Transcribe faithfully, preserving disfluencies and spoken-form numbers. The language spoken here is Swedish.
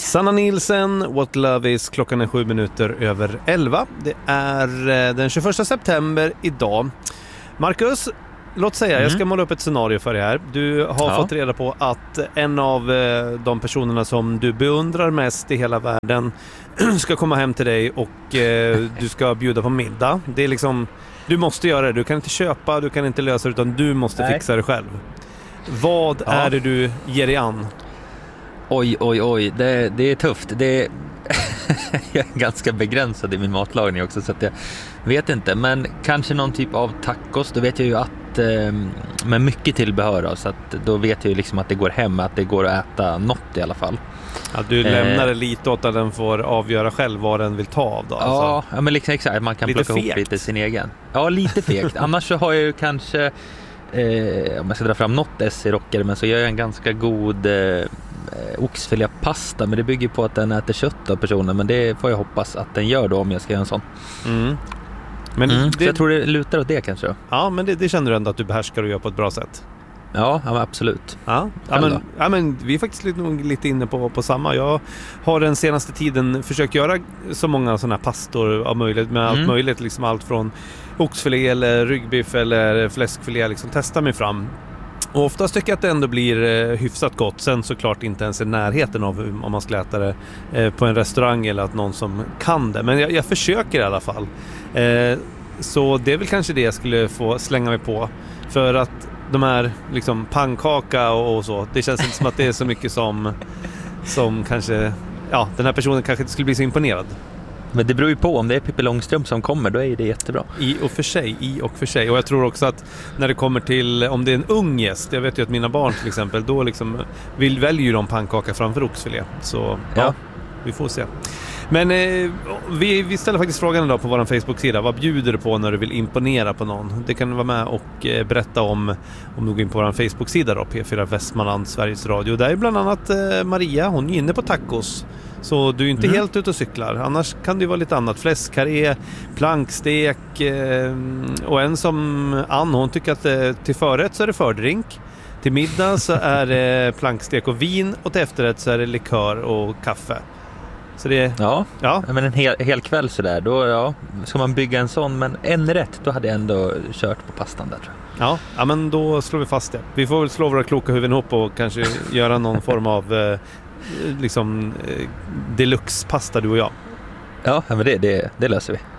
Sanna Nielsen, What Love Is. Klockan är sju minuter över elva. Det är den tjugoförsta september idag. Marcus, låt säga, mm. jag ska måla upp ett scenario för dig här. Du har ja. fått reda på att en av de personerna som du beundrar mest i hela världen ska komma hem till dig och eh, du ska bjuda på middag. Det är liksom, du måste göra det. Du kan inte köpa, du kan inte lösa det, utan du måste Nej. fixa det själv. Vad ja. är det du ger dig an? Oj, oj, oj. Det, det är tufft. Det är jag är ganska begränsad i min matlagning också, så att jag vet inte. Men kanske någon typ av tacos. Då vet jag ju att eh, med mycket tillbehör, så att då vet jag ju liksom att det går hem, att det går att äta något i alla fall. Ja, du lämnar eh, det lite åt att den får avgöra själv vad den vill ta av då. Ja, alltså. ja men liksom exakt. Man kan lite plocka fegt. ihop lite sin egen. Ja, lite fegt. Annars så har jag ju kanske, eh, om jag ska dra fram något S i rockare, men så gör jag en ganska god eh, oxfilépasta, men det bygger på att den äter kött av personen, men det får jag hoppas att den gör då om jag ska göra en sån. Mm. Men mm, det, så jag tror det lutar åt det kanske. Ja, men det, det känner du ändå att du behärskar och gör på ett bra sätt. Ja, ja absolut. Ja, ja, men, ja, men vi är faktiskt lite, lite inne på, på samma. Jag har den senaste tiden försökt göra så många sådana här pastor av möjligt, med mm. allt möjligt, liksom allt från oxfilé eller ryggbiff eller fläskfilé, liksom testa mig fram. Och oftast tycker jag att det ändå blir eh, hyfsat gott. Sen såklart inte ens i närheten av om man ska äta det eh, på en restaurang eller att någon som kan det. Men jag, jag försöker i alla fall. Eh, så det är väl kanske det jag skulle få slänga mig på. För att de här liksom pannkaka och, och så, det känns inte som att det är så mycket som, som kanske, ja, den här personen kanske inte skulle bli så imponerad. Men det beror ju på, om det är Pippi Långstrump som kommer, då är det jättebra. I och för sig, i och för sig. Och jag tror också att när det kommer till, om det är en ung gäst, jag vet ju att mina barn till exempel, då liksom vill välja de pannkaka framför oxfilé. Så ja, ja, vi får se. Men eh, vi, vi ställer faktiskt frågan idag på vår Facebook-sida. Vad bjuder du på när du vill imponera på någon? Det kan du vara med och eh, berätta om om du går in på vår Facebook-sida då, P fyra Västmanland, Sveriges Radio. Där är bland annat eh, Maria, hon är inne på tacos. Så du är inte mm. helt ute och cyklar. Annars kan det ju vara lite annat. Fläskkarré, plankstek eh, och en som Ann, hon tycker att eh, till förrätt så är det fördrink. Till middag så är det plankstek och vin, och till efterrätt så är det likör och kaffe. Så det, ja, ja, men en hel, hel kväll så där, då ja, ska man bygga en sån, men en rätt, då hade jag ändå kört på pastan där, tror jag. Ja, ja, men då slår vi fast det. Vi får väl slå våra kloka huvuden ihop och kanske göra någon form av eh, liksom eh, deluxe pasta, du och jag. Ja, men det, det, det löser vi.